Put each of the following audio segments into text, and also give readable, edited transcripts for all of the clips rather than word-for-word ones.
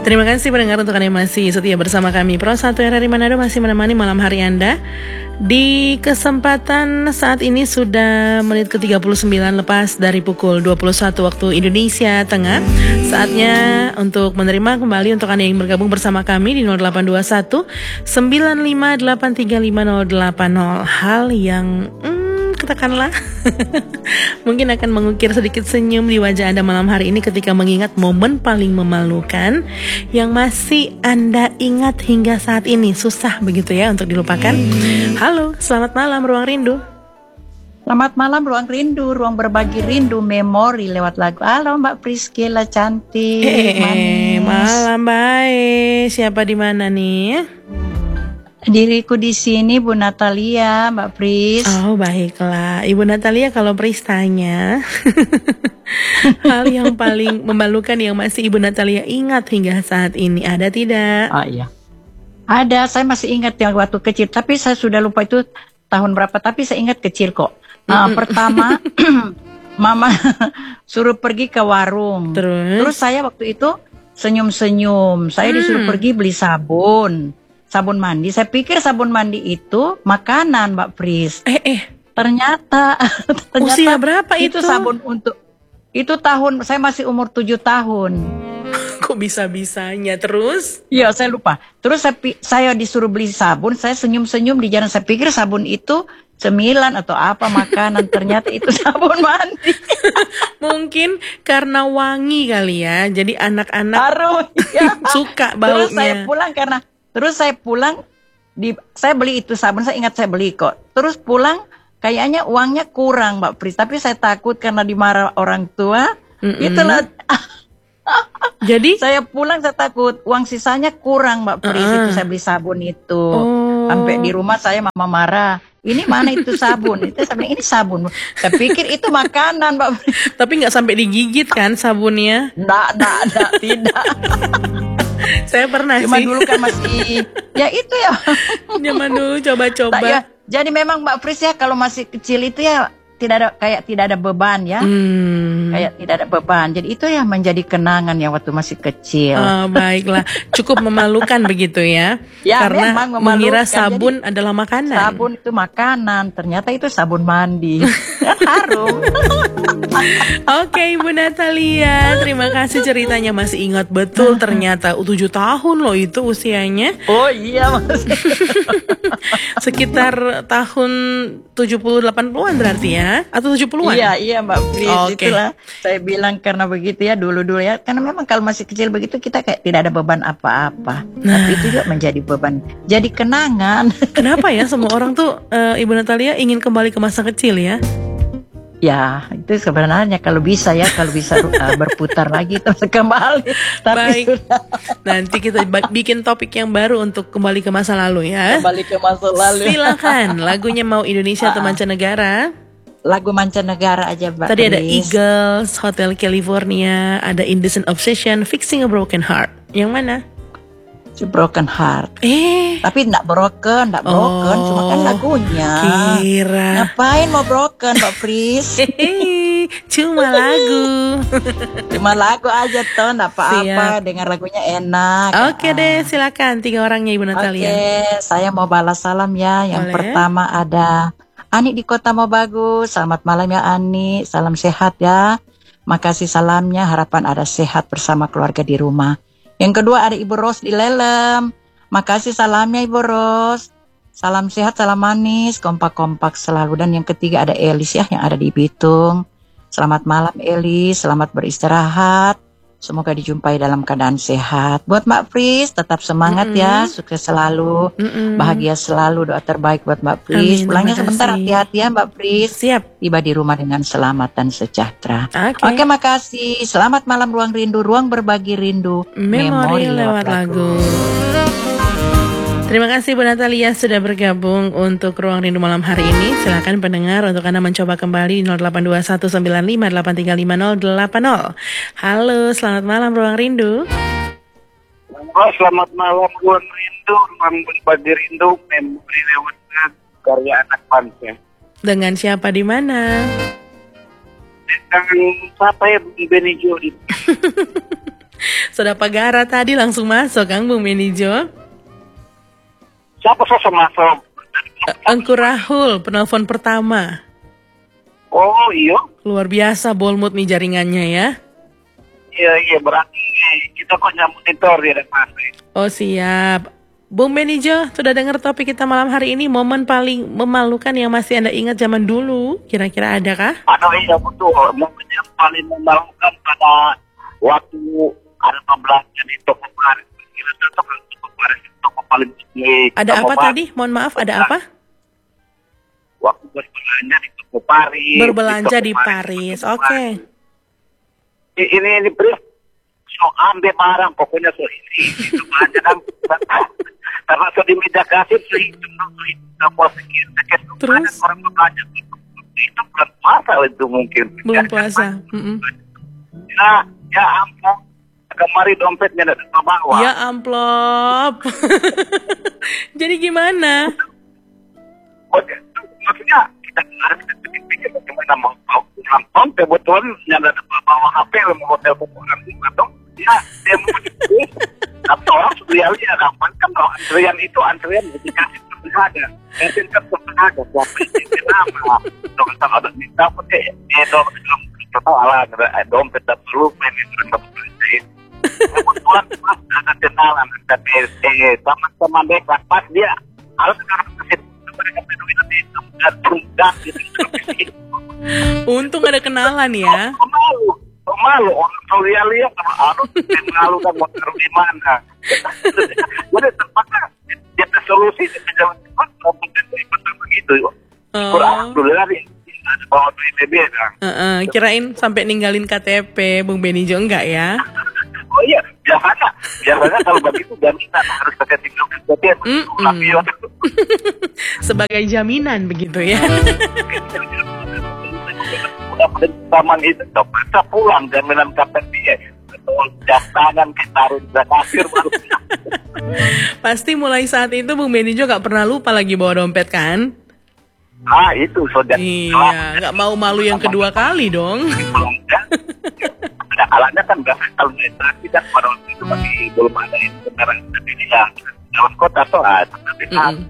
Terima kasih pendengar untuk Anda yang masih setia bersama kami. Pro 1 RRI Manado masih menemani malam hari Anda. Di kesempatan saat ini sudah menit ke-39 lepas dari pukul 21 waktu Indonesia Tengah. Saatnya untuk menerima kembali untuk Anda yang bergabung bersama kami di 0821 9583580. Hal yang katakanlah mungkin akan mengukir sedikit senyum di wajah Anda malam hari ini ketika mengingat momen paling memalukan yang masih Anda ingat hingga saat ini. Susah begitu ya untuk dilupakan. Halo, selamat malam Ruang Rindu. Selamat malam Ruang Rindu, ruang berbagi rindu, memori lewat lagu. Halo Mbak Priscilla cantik, manis. Malam baik. Siapa di mana nih? Diriku di sini Bu Natalia, Mbak Pris. Oh baiklah, Ibu Natalia, kalau Pris tanya hal yang paling memalukan yang masih Ibu Natalia ingat hingga saat ini, ada tidak? Oh iya, ada. Saya masih ingat yang waktu kecil, tapi saya sudah lupa itu tahun berapa. Tapi saya ingat kecil kok. Pertama, Mama suruh pergi ke warung. Terus saya waktu itu senyum-senyum. Saya disuruh pergi beli sabun mandi. Saya pikir sabun mandi itu makanan, Mbak Pris. Ternyata usia berapa itu? Sabun untuk itu tahun saya masih umur 7 tahun. Kok bisa-bisanya terus? Iya, saya lupa. Terus saya disuruh beli sabun, saya senyum-senyum di jalan. Saya pikir sabun itu cemilan atau apa makanan, ternyata itu sabun mandi. Mungkin karena wangi kali ya. Jadi anak-anak suka baunya. Terus saya pulang, saya beli itu sabun, saya ingat saya beli kok. Terus pulang, kayaknya uangnya kurang Mbak Pris. Tapi saya takut karena dimarah orang tua. Itulah. Jadi? Saya pulang, saya takut uang sisanya kurang Mbak Pris. Itu saya beli sabun itu. Sampai di rumah saya mama marah. Ini mana itu sabun? Itu saya bilang, ini sabun. Saya pikir itu makanan Mbak Pris. Tapi nggak sampai digigit kan sabunnya? Nggak, tidak. Saya pernah cuma sih. Dulu kan masih ya itu ya. Zaman dulu coba-coba. Ya, jadi memang Mbak Pris ya kalau masih kecil itu ya tidak ada beban ya. Kayak tidak ada beban. Jadi itu ya menjadi kenangan ya waktu masih kecil. Baiklah, cukup memalukan begitu ya. Ya, karena mengira sabun jadi, adalah makanan. Sabun itu makanan, ternyata itu sabun mandi. Kan harum. Oke, Ibu Natalia, terima kasih ceritanya, masih ingat betul ternyata 7 tahun loh itu usianya. Oh iya Mas. Sekitar tahun 70-80-an berarti ya? Atau 70-an? Iya Mbak Pris. Itulah saya bilang karena begitu ya dulu ya. Karena memang kalau masih kecil begitu kita kayak tidak ada beban apa-apa. Tapi itu juga menjadi beban. Jadi kenangan. Kenapa ya semua orang tuh Ibu Natalia ingin kembali ke masa kecil ya? Ya, itu sebenarnya kalau bisa berputar lagi terus kembali. Tapi baik, nanti kita bikin topik yang baru untuk kembali ke masa lalu ya. Kembali ke masa lalu. Silakan, lagunya mau Indonesia atau mancanegara? Lagu mancanegara aja, Mbak. Tadi ada Eagles, Hotel California, ada Indecent Obsession, Fixing a Broken Heart. Yang mana? Broken Heart. Tapi enggak broken, cuma kan lagunya. Kira. Ngapain mau broken, Mbak Pris? Cuma lagu. Cuma lagu aja toh, enggak apa-apa. Dengar lagunya enak. Oke deh, silakan 3 orangnya Ibu Natalia. Saya mau balas salam ya. Yang pertama ada Ani di Kota Mau Bagus. Selamat malam ya Ani. Salam sehat ya. Makasih salamnya. Harapan ada sehat bersama keluarga di rumah. Yang kedua ada Ibu Ros di Lelem. Makasih salamnya Ibu Ros. Salam sehat, salam manis, kompak-kompak selalu. Dan yang ketiga ada Elis ya yang ada di Bitung. Selamat malam Elis, selamat beristirahat. Semoga dijumpai dalam keadaan sehat. Buat Mbak Pris, tetap semangat ya, sukses selalu, bahagia selalu, doa terbaik buat Mbak Pris. Pulangnya sebentar, hati-hati ya Mbak Pris. Siap. Tiba di rumah dengan selamat dan sejahtera. Oke, makasih. Selamat malam Ruang Rindu, ruang berbagi rindu, memori lewat lagu. Terima kasih Bu Natalia sudah bergabung untuk Ruang Rindu malam hari ini. Silakan pendengar untuk Anda mencoba kembali 082195835080. Halo, selamat malam Ruang Rindu. Selamat malam Ruang Rindu, ruang berbagi rindu, memori lewat lagu, karya anak bangsa. Dengan siapa di mana? Dengan siapa ya, Benny Jody. Sudah pagara tadi langsung masuk Kang Bung Benijo. Siapa sosok masuk? Engku Rahul, penelpon pertama. Oh iya. Luar biasa Bolmut nih jaringannya ya. Iya berarti kita kok monitor ya pasti. Oh siap. Bung Benijo, sudah dengar topik kita malam hari ini, momen paling memalukan yang masih Anda ingat zaman dulu? Kira-kira ada kah? Aduh iya betul, momen yang paling memalukan pada waktu ada pembelajaran di toko Paris. Kita tetap di toko Paris, toko paling tinggi. Ada apa tadi? Mohon maaf, ada apa? Waktu berbelanja di toko Paris. Berbelanja di Paris, oke. Ini Pris, so ambil barang, pokoknya so ini. Itu belanja kan. Karena so di meja kasir, so hitung Terus? orang berbelanja. Itu bulan puasa itu mungkin. Belum puasa. Ya ampun. Kemari dompetnya ada di bawah. Ya amplop. Jadi gimana? Maksudnya kita harus pikir bagaimana mau pulang kebetulan yang ada di bawah HP mau hotel populer atau dia mau atau orang sebenarnya aman kan kalau antrian dikasih ada kasih kan ada siapa yang nama kalau ada minta pakai total ala dompet dan seluruh ini kebetulan pas ada kenalan tapi teman-teman dekat pas dia harus kasih untung ada kenalan ya. Malu orang kalau lihat harus malu kan mau taruh di mana. Jadi terpaksa dia solusi jalan cepat begitu. Alhamdulillah ada bawa duit lebih kan. Kirain sampai ninggalin KTP Bung Benijo enggak ya? Oh iya, biasanya kalau begitu jaminan harus pakai tinggal KTP. Sebagai jaminan begitu ya. Udah pada zaman itu terpaksa pulang jaminan KTP. Jas tangan kita harus kasir baru. Pasti mulai saat itu Bung Benijo gak pernah lupa lagi bawa dompet kan? Itu saudara. Iya, gak mau malu yang kedua kali dong. Ada alatnya kan biasa kalau administrasi kan pada waktu itu masih belum ada itu kendaraan sendiri ya. Dalam kota tuh ada tapi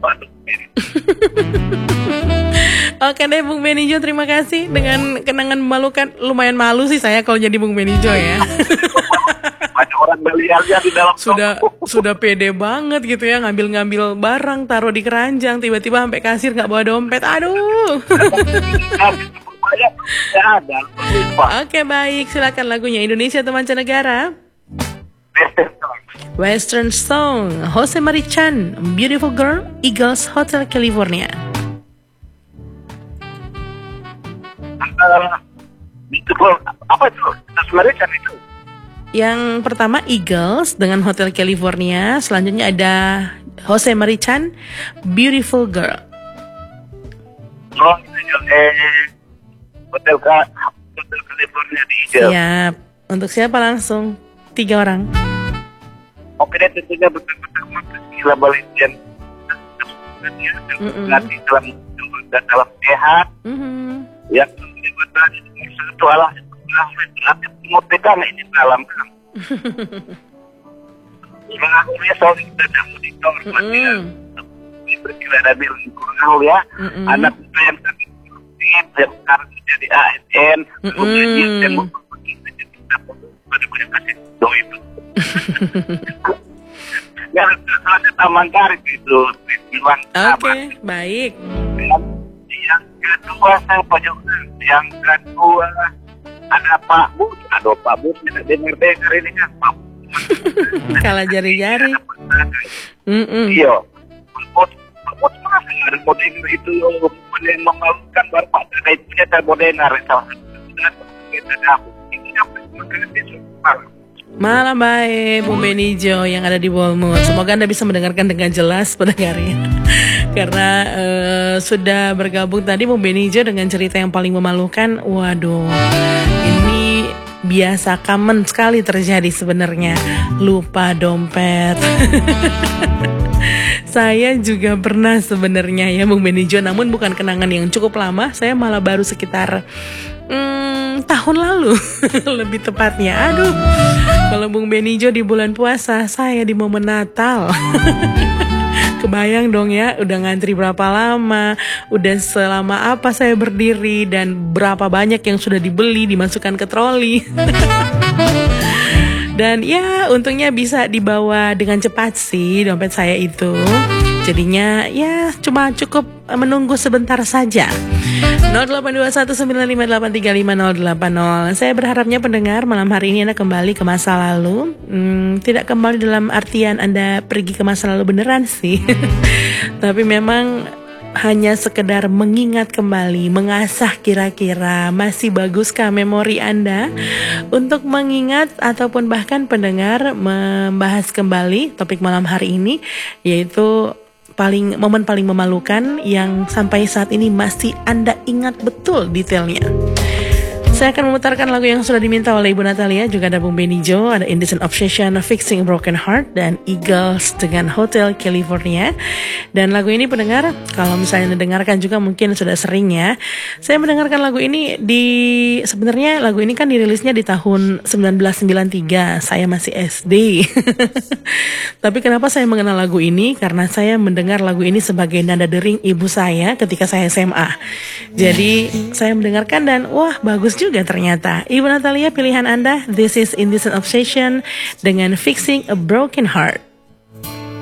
Oke deh Bung Benijo, terima kasih dengan kenangan memalukan. Lumayan malu sih saya kalau jadi Bung Benijo ya. Banyak orang belialnya di dalam sudah pede banget gitu ya, ngambil barang taruh di keranjang, tiba-tiba sampai kasir nggak bawa dompet. Aduh. Oke baik, silakan lagunya Indonesia atau mancanegara. Western Song, Jose Marichan, Beautiful Girl, Eagles Hotel California. Apa itu? Marichan itu? Yang pertama Eagles dengan Hotel California, selanjutnya ada Jose Marichan, Beautiful Girl. Hotel California di Eagles. Siap. Untuk siapa langsung? 3 orang. Oke deh, tentunya betul-betul gila Valentian. Nanti dalam sehat. Yang kemudian satu Allah mau pegang ini dalam kan. Sebenarnya soal kita ada monitor berkira ada kurang ya. Anak kita yang sakit yang sekarang jadi ASN, kemudian yang mau begitu kita pada banyak kasih doa itu. Ya, selesai taman karet itu. Oke, baik. Yang kedua saya pojokkan. Yang kedua ada Pak Bus. Aduh Pak Bus tidak dengar ini kan Pak Bus. Kalah jari-jari. Iya. Pak Bus masih ada mau dengar itu yang memalukan baru Pak Dadai punya saya mau dengar. Malam baik Bung Benijo yang ada di Bolmut. Semoga Anda bisa mendengarkan dengan jelas pendengarnya. Karena sudah bergabung tadi Bung Benijo dengan cerita yang paling memalukan. Waduh, ini biasa common sekali terjadi sebenarnya. Lupa dompet. Saya juga pernah sebenarnya ya Bung Benijo, namun bukan kenangan yang cukup lama. Saya malah baru sekitar Tahun lalu lebih tepatnya. Aduh, kalau Bung Benijo di bulan puasa, saya di momen Natal. Kebayang dong ya, udah ngantri berapa lama, udah selama apa saya berdiri, dan berapa banyak yang sudah dibeli, dimasukkan ke troli. Dan ya untungnya bisa dibawa dengan cepat sih dompet saya itu. Jadinya ya cuma cukup menunggu sebentar saja. 082195835080. Saya berharapnya pendengar malam hari ini Anda kembali ke masa lalu. Tidak kembali dalam artian Anda pergi ke masa lalu beneran sih. Tapi memang hanya sekedar mengingat kembali, mengasah kira-kira masih baguskah memori Anda untuk mengingat ataupun bahkan pendengar membahas kembali topik malam hari ini, yaitu momen paling memalukan yang sampai saat ini masih Anda ingat betul detailnya. Saya akan memutarkan lagu yang sudah diminta oleh Ibu Natalia, juga ada Bung Benijo, ada Indecent Obsession, Fixing a Broken Heart, dan Eagles dengan Hotel California. Dan lagu ini pendengar, kalau misalnya mendengarkan juga mungkin sudah sering ya. Saya mendengarkan lagu ini sebenarnya lagu ini kan dirilisnya di tahun 1993, saya masih SD. Tapi kenapa saya mengenal lagu ini? Karena saya mendengar lagu ini sebagai nada dering ibu saya ketika saya SMA. Jadi saya mendengarkan dan wah bagus juga ternyata. Ibu Natalia, pilihan Anda, This is Indecent Obsession dengan Fixing a Broken Heart.